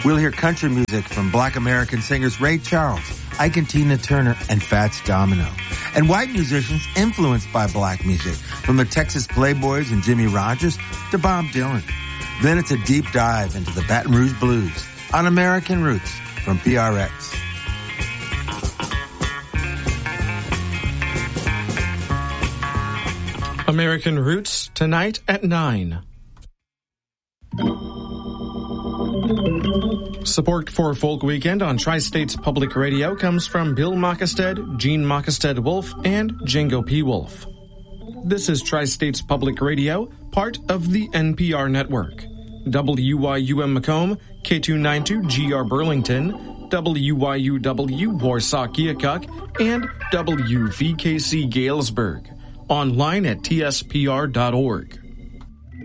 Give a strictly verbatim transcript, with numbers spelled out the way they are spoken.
We'll hear country music from Black American singers Ray Charles, Ike and Tina Turner, and Fats Domino. And white musicians influenced by black music, from the Texas Playboys and Jimmy Rogers to Bob Dylan. Then it's a deep dive into the Baton Rouge Blues on American Roots from P R X. American Roots, tonight at nine. Support for Folk Weekend on Tri-States Public Radio comes from Bill Mockestead, Gene Mockestead-Wolf, and Django P. Wolf. This is Tri-States Public Radio, part of the N P R network. W Y U M Macomb, K two ninety-two G R Burlington, W Y U W Warsaw Keokuk, and W V K C Galesburg. Online at T S P R dot org.